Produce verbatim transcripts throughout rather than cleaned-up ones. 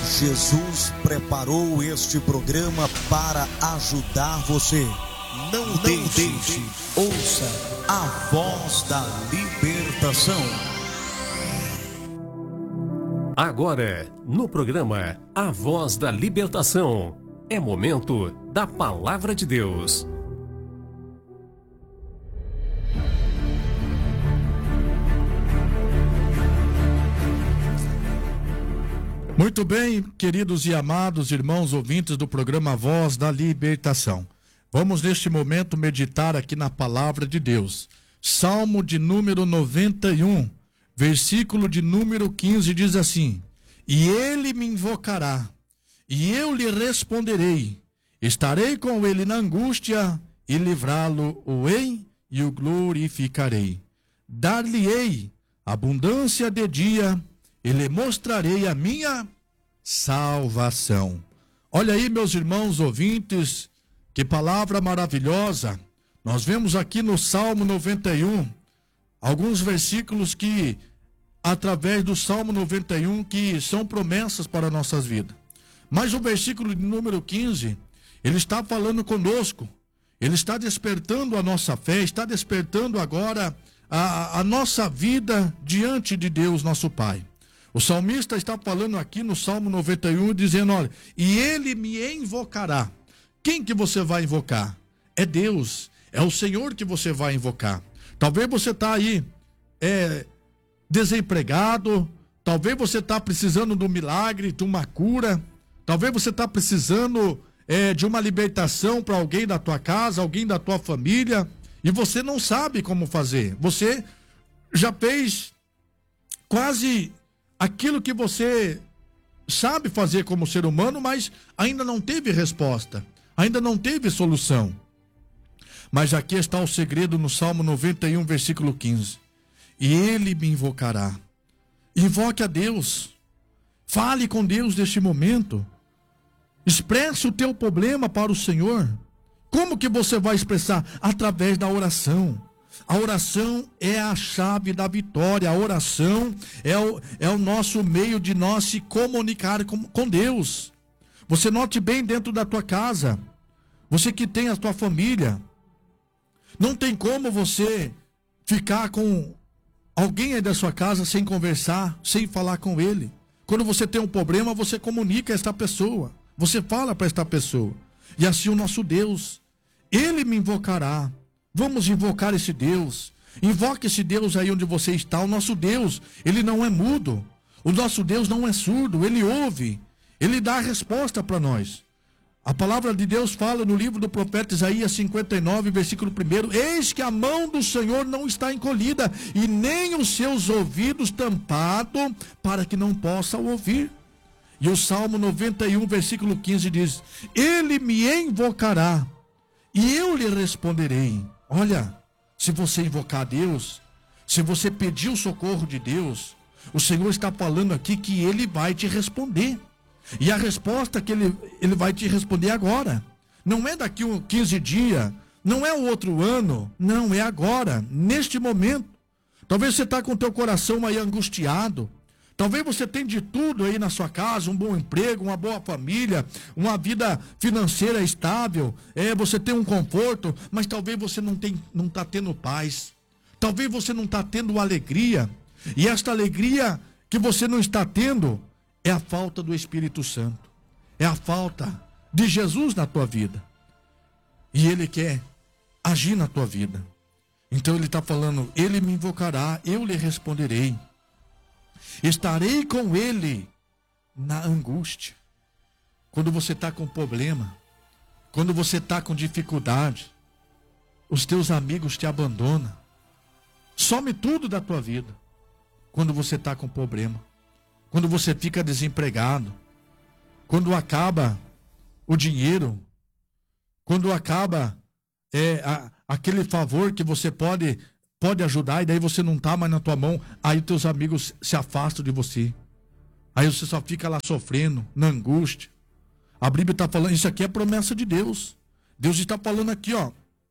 Jesus preparou este programa para ajudar você. Não, Não deixe, deixe, ouça a voz da libertação. Agora, no programa A Voz da Libertação, é momento da Palavra de Deus. Muito bem, queridos e amados irmãos ouvintes do programa A Voz da Libertação. Vamos neste momento meditar aqui na Palavra de Deus. Salmo de número noventa e um, versículo de número quinze diz assim: E ele me invocará, e eu lhe responderei. Estarei com ele na angústia, e livrá-lo-ei e o glorificarei. Dar-lhe-ei abundância de dia, e lhe mostrarei a minha salvação. Olha aí, meus irmãos ouvintes, que palavra maravilhosa. Nós vemos aqui no Salmo noventa e um, alguns versículos que, através do Salmo noventa e um, que são promessas para nossas vidas. Mas o versículo de número quinze, ele está falando conosco, ele está despertando a nossa fé, está despertando agora a, a nossa vida diante de Deus, nosso Pai. O salmista está falando aqui no Salmo noventa e um, dizendo, olha, e ele me invocará. Quem que você vai invocar? É Deus, é o Senhor que você vai invocar. Talvez você está aí é, desempregado, talvez você está precisando de um milagre, de uma cura, talvez você está precisando é, de uma libertação para alguém da tua casa, alguém da tua família, e você não sabe como fazer. Você já fez quase aquilo que você sabe fazer como ser humano, mas ainda não teve resposta, ainda não teve solução. Mas aqui está o segredo no Salmo noventa e um, versículo quinze. E ele me invocará. Invoque a Deus. Fale com Deus neste momento. Expresse o teu problema para o Senhor. Como que você vai expressar? Através da oração. A oração é a chave da vitória. A oração é o, é o nosso meio de nós se comunicar com, com Deus. Você note bem dentro da tua casa. Você que tem a tua família. Não tem como você ficar com alguém aí da sua casa sem conversar, sem falar com ele. Quando você tem um problema, você comunica a esta pessoa. Você fala para esta pessoa. E assim o nosso Deus, ele me invocará. Vamos invocar esse Deus. Invoque esse Deus aí onde você está. O nosso Deus, ele não é mudo. O nosso Deus não é surdo. Ele ouve. Ele dá a resposta para nós. A palavra de Deus fala no livro do profeta Isaías cinquenta e nove, versículo um. Eis que a mão do Senhor não está encolhida, e nem os seus ouvidos tampados, para que não possa ouvir. E o Salmo noventa e um, versículo quinze diz: Ele me invocará, e eu lhe responderei. Olha, se você invocar a Deus, se você pedir o socorro de Deus, o Senhor está falando aqui que ele vai te responder. E a resposta que ele, ele vai te responder agora. Não é daqui a quinze dias, não é o outro ano, não, é agora, neste momento. Talvez você está com o teu coração aí angustiado. Talvez você tenha de tudo aí na sua casa, um bom emprego, uma boa família, uma vida financeira estável, é, você tem um conforto, mas talvez você não tem, não está tendo paz. Talvez você não está tendo alegria. E esta alegria que você não está tendo é a falta do Espírito Santo. É a falta de Jesus na tua vida. E ele quer agir na tua vida. Então ele está falando, ele me invocará, eu lhe responderei. Estarei com ele na angústia. Quando você está com problema, quando você está com dificuldade, os teus amigos te abandonam. Some tudo da tua vida. Quando você está com problema, quando você fica desempregado, quando acaba o dinheiro, quando acaba é, a, aquele favor que você pode... pode ajudar, e daí você não está mais na tua mão, aí teus amigos se afastam de você. Aí você só fica lá sofrendo, na angústia. A Bíblia está falando, isso aqui é promessa de Deus. Deus está falando aqui, ó.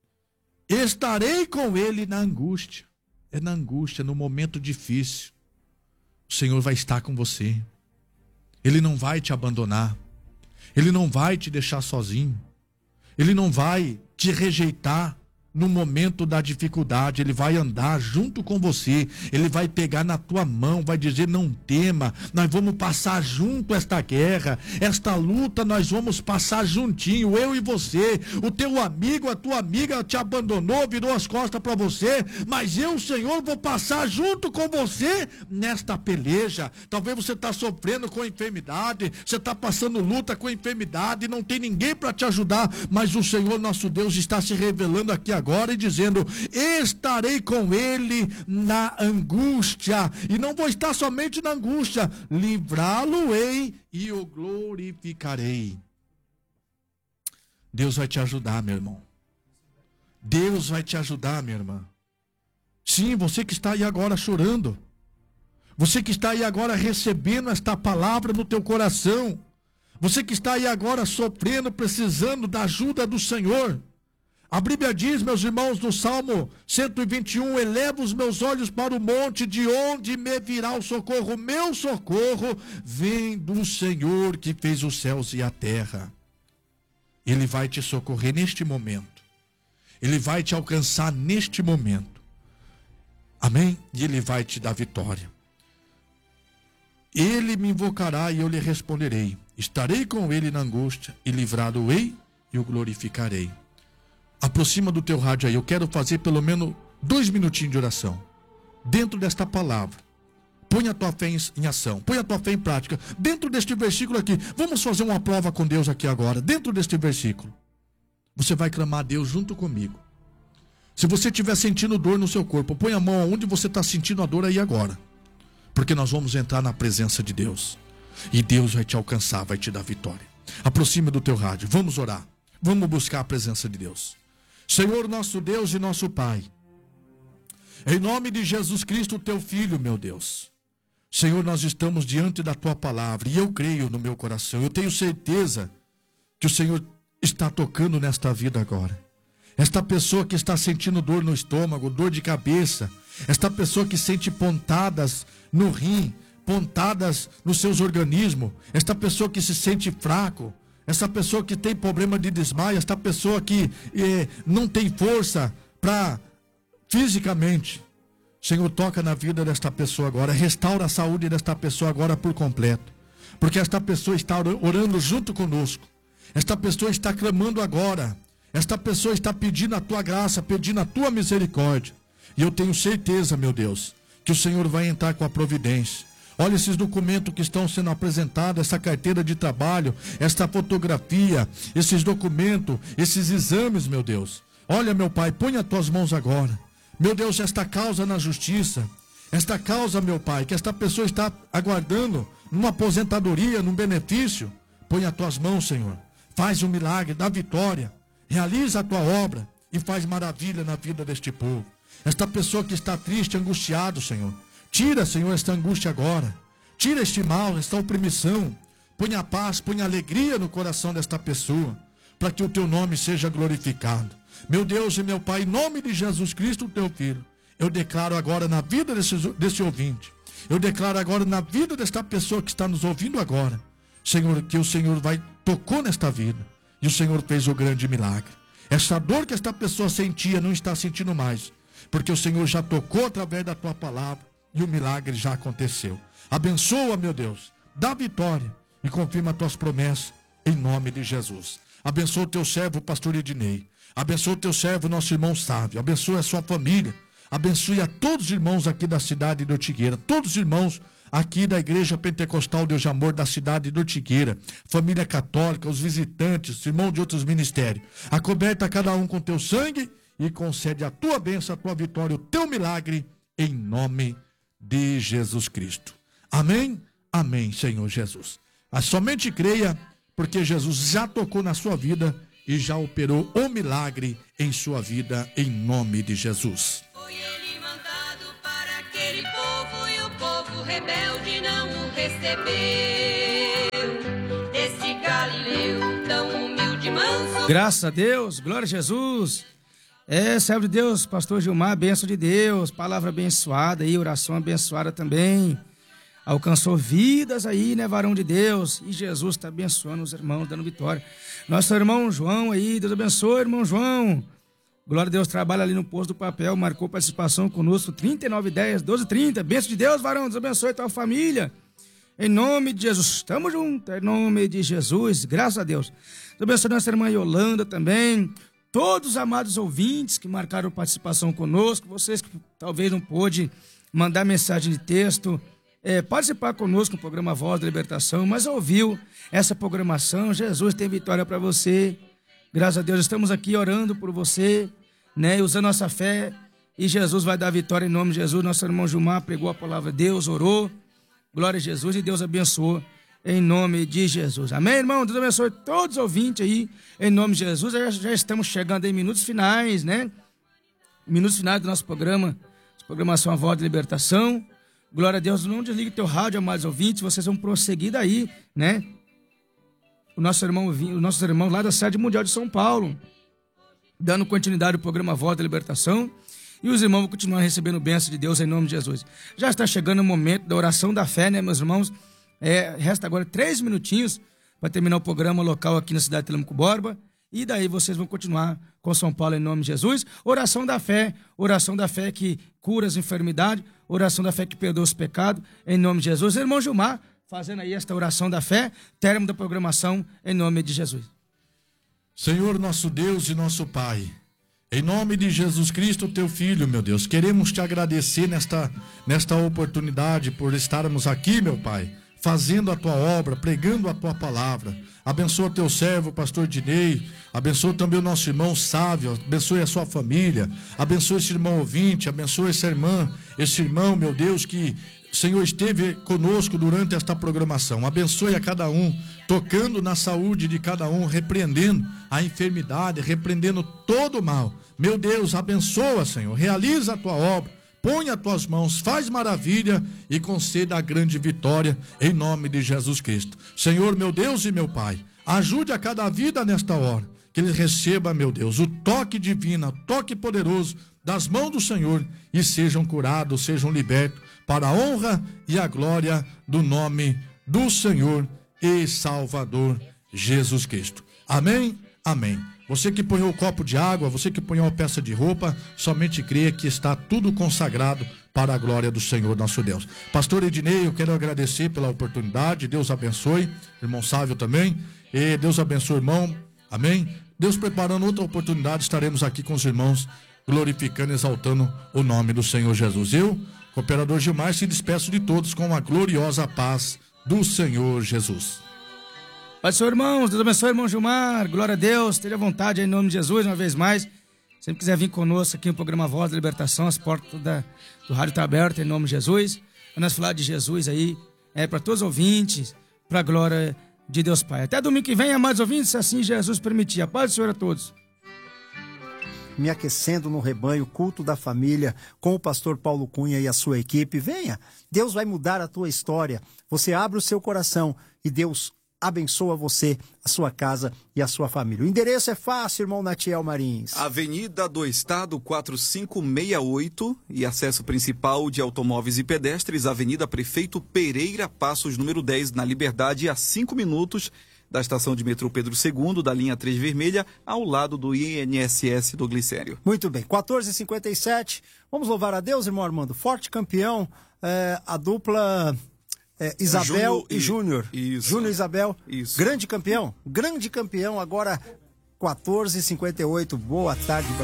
Estarei com ele na angústia. É na angústia, no momento difícil. O Senhor vai estar com você. Ele não vai te abandonar. Ele não vai te deixar sozinho. Ele não vai te rejeitar no momento da dificuldade. Ele vai andar junto com você. Ele vai pegar na tua mão, vai dizer: não tema, nós vamos passar junto esta guerra, esta luta nós vamos passar juntinho, eu e você. O teu amigo, a tua amiga te abandonou, virou as costas para você, mas eu, Senhor, vou passar junto com você nesta peleja. Talvez você está sofrendo com enfermidade, você está passando luta com enfermidade, não tem ninguém para te ajudar, mas o Senhor nosso Deus está se revelando aqui agora agora e dizendo: estarei com ele na angústia, e não vou estar somente na angústia, livrá-lo-ei e o glorificarei. Deus vai te ajudar, meu irmão. Deus vai te ajudar, minha irmã. Sim, você que está aí agora chorando, você que está aí agora recebendo esta palavra no teu coração, você que está aí agora sofrendo, precisando da ajuda do Senhor. A Bíblia diz, meus irmãos, no Salmo cento e vinte e um: eleva os meus olhos para o monte, de onde me virá o socorro? O meu socorro vem do Senhor que fez os céus e a terra. Ele vai te socorrer neste momento. Ele vai te alcançar neste momento. Amém? E Ele vai te dar vitória. Ele me invocará e eu lhe responderei. Estarei com ele na angústia e livrá-lo-ei e o glorificarei. Aproxima do teu rádio aí. Eu quero fazer pelo menos dois minutinhos de oração dentro desta palavra. Põe a tua fé em, em ação. Põe a tua fé em prática. Dentro deste versículo aqui. Vamos fazer uma prova com Deus aqui agora. Dentro deste versículo. Você vai clamar a Deus junto comigo. Se você estiver sentindo dor no seu corpo, põe a mão onde você está sentindo a dor aí agora. Porque nós vamos entrar na presença de Deus. E Deus vai te alcançar, vai te dar vitória. Aproxima do teu rádio. Vamos orar. Vamos buscar a presença de Deus. Senhor, nosso Deus e nosso Pai, em nome de Jesus Cristo, teu Filho, meu Deus. Senhor, nós estamos diante da tua palavra e eu creio no meu coração. Eu tenho certeza que o Senhor está tocando nesta vida agora. Esta pessoa que está sentindo dor no estômago, dor de cabeça, esta pessoa que sente pontadas no rim, pontadas nos seus organismos, esta pessoa que se sente fraco, essa pessoa que tem problema de desmaio, esta pessoa que eh, não tem força para fisicamente. Senhor, toca na vida desta pessoa agora, restaura a saúde desta pessoa agora por completo, porque esta pessoa está orando junto conosco, esta pessoa está clamando agora, esta pessoa está pedindo a tua graça, pedindo a tua misericórdia, e eu tenho certeza, meu Deus, que o Senhor vai entrar com a providência. Olha esses documentos que estão sendo apresentados, essa carteira de trabalho, esta fotografia, esses documentos, esses exames, meu Deus. Olha, meu Pai, põe as tuas mãos agora. Meu Deus, esta causa na justiça, esta causa, meu Pai, que esta pessoa está aguardando numa aposentadoria, num benefício, põe as tuas mãos, Senhor. Faz um milagre, dá vitória, realiza a tua obra e faz maravilha na vida deste povo. Esta pessoa que está triste, angustiado, Senhor. Tira, Senhor, esta angústia agora. Tira este mal, esta opressão. Põe a paz, põe a alegria no coração desta pessoa, para que o teu nome seja glorificado. Meu Deus e meu Pai, em nome de Jesus Cristo, teu Filho, eu declaro agora na vida desse, desse ouvinte, eu declaro agora na vida desta pessoa que está nos ouvindo agora, Senhor, que o Senhor vai, tocou nesta vida, e o Senhor fez o grande milagre. Essa dor que esta pessoa sentia, não está sentindo mais, porque o Senhor já tocou através da tua palavra, e o milagre já aconteceu. Abençoa, meu Deus, dá vitória e confirma as tuas promessas em nome de Jesus. Abençoa o teu servo, o pastor Ednei. Abençoa o teu servo, nosso irmão Sávio. Abençoa a sua família. Abençoe a todos os irmãos aqui da cidade de Ortigueira. Todos os irmãos aqui da Igreja Pentecostal Deus de Amor da cidade de Ortigueira. Família católica, os visitantes, irmãos de outros ministérios. Acoberta cada um com teu sangue e concede a tua bênção, a tua vitória, o teu milagre em nome de de Jesus Cristo. Amém? Amém, Senhor Jesus. Mas somente creia, porque Jesus já tocou na sua vida e já operou o milagre em sua vida, em nome de Jesus. Foi ele mandado para aquele povo e o povo rebelde não o recebeu. Desse Galileu tão humilde e manso. Graças a Deus, glória a Jesus. É, servo de Deus, pastor Gilmar, bênção de Deus, palavra abençoada e oração abençoada também. alcançou vidas aí, né, varão de Deus? E Jesus está abençoando os irmãos, dando vitória. Nosso irmão João aí, Deus abençoe, irmão João. Glória a Deus, trabalha ali no posto do papel, marcou participação conosco, trinta e nove, dez, doze, trinta. Bênção de Deus, varão, Deus abençoe a tua família. Em nome de Jesus, estamos juntos, em nome de Jesus, graças a Deus. Deus abençoe nossa irmã Yolanda também. Todos os amados ouvintes que marcaram participação conosco, vocês que talvez não pôde mandar mensagem de texto, é, participar conosco no programa Voz da Libertação, mas ouviu essa programação, Jesus tem vitória para você. Graças a Deus, estamos aqui orando por você, né, usando nossa fé, e Jesus vai dar vitória em nome de Jesus. Nosso irmão Gilmar pregou a palavra de Deus, orou, glória a Jesus, e Deus abençoou. Em nome de Jesus. Amém, irmão? Deus abençoe todos os ouvintes aí. Em nome de Jesus. Já, já estamos chegando em minutos finais, né? Minutos finais do nosso programa. Programação A Voz da Libertação. Glória a Deus. Não desligue teu rádio, amados ouvintes. Vocês vão prosseguir daí, né? O nosso irmão, o nosso irmão lá da sede mundial de São Paulo. Dando continuidade ao programa A Voz da Libertação. E os irmãos vão continuar recebendo bênção de Deus em nome de Jesus. Já está chegando o momento da oração da fé, né, meus irmãos? É, resta agora três minutinhos para terminar o programa local aqui na cidade de Telêmaco Borba. E daí vocês vão continuar com São Paulo em nome de Jesus. Oração da fé, oração da fé que cura as enfermidades, oração da fé que perdoa os pecados em nome de Jesus. Irmão Gilmar, fazendo aí esta oração da fé, término da programação em nome de Jesus. Senhor nosso Deus e nosso Pai, em nome de Jesus Cristo, teu Filho, meu Deus, queremos te agradecer nesta, nesta oportunidade por estarmos aqui, meu Pai, fazendo a tua obra, pregando a tua palavra. Abençoa teu servo, pastor Dinei, abençoa também o nosso irmão Sávio, abençoe a sua família, abençoe esse irmão ouvinte, abençoe essa irmã, esse irmão, meu Deus, que o Senhor esteve conosco durante esta programação. Abençoe a cada um, tocando na saúde de cada um, repreendendo a enfermidade, repreendendo todo o mal. Meu Deus, abençoa, Senhor, realiza a tua obra. Põe as tuas mãos, faz maravilha e conceda a grande vitória em nome de Jesus Cristo. Senhor, meu Deus e meu Pai, ajude a cada vida nesta hora, que ele receba, meu Deus, o toque divino, o toque poderoso das mãos do Senhor e sejam curados, sejam libertos para a honra e a glória do nome do Senhor e Salvador Jesus Cristo. Amém? Amém. Você que ponhou um copo de água, você que ponhou uma peça de roupa, somente creia que está tudo consagrado para a glória do Senhor nosso Deus. Pastor Ednei, eu quero agradecer pela oportunidade, Deus abençoe, irmão Sávio também, e Deus abençoe, irmão, amém? Deus preparando outra oportunidade, estaremos aqui com os irmãos, glorificando e exaltando o nome do Senhor Jesus. Eu, cooperador Gilmar, se despeço de todos com a gloriosa paz do Senhor Jesus. Pai do Senhor, irmãos, Deus abençoe, irmão Gilmar, glória a Deus, esteja à vontade aí, em nome de Jesus, uma vez mais. Sempre quiser vir conosco aqui no programa Voz da Libertação, as portas da, do rádio estão abertas em nome de Jesus. Nós falar de Jesus aí, é para todos os ouvintes, para a glória de Deus Pai. Até domingo que vem, amados ouvintes, se assim Jesus permitir. A paz do Senhor a todos. Me aquecendo no rebanho, culto da família, com o pastor Paulo Cunha e a sua equipe. Venha, Deus vai mudar a tua história. Você abre o seu coração e Deus abençoa você, a sua casa e a sua família. O endereço é fácil, irmão Natiel Marins. Avenida do Estado quatro cinco seis oito e acesso principal de automóveis e pedestres, Avenida Prefeito Pereira Passos, número dez, na Liberdade, a cinco minutos da estação de metrô Pedro segundo, da linha três vermelha, ao lado do I N S S do Glicério. Muito bem, quatorze e cinquenta e sete. Vamos louvar a Deus, irmão Armando. Forte campeão, é, a dupla... É, Isabel e, e Júnior. Júnior e Isabel. Isso. Grande campeão. Grande campeão. Agora, quatorze e cinquenta e oito. Boa tarde, Brasil.